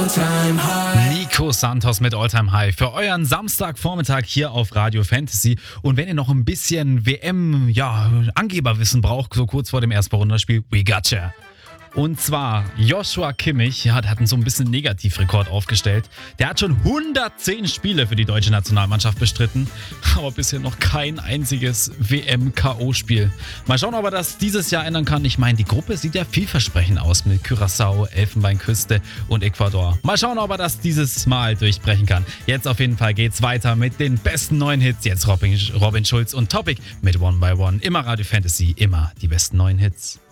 Nico Santos mit Alltime High für euren Samstagvormittag hier auf Radio Fantasy. Und wenn ihr noch ein bisschen Angeberwissen braucht, so kurz vor dem ersten Rundenspiel, we gotcha. Und zwar Joshua Kimmich, der hat so ein bisschen Negativrekord aufgestellt. Der hat schon 110 Spiele für die deutsche Nationalmannschaft bestritten, aber bisher noch kein einziges WM-KO-Spiel. Mal schauen, ob er das dieses Jahr ändern kann. Ich meine, die Gruppe sieht ja vielversprechend aus mit Curaçao, Elfenbeinküste und Ecuador. Mal schauen, ob er das dieses Mal durchbrechen kann. Jetzt auf jeden Fall geht's weiter mit den besten neuen Hits. Jetzt Robin Schulz und Topic mit One by One. Immer Radio Fantasy, immer die besten neuen Hits.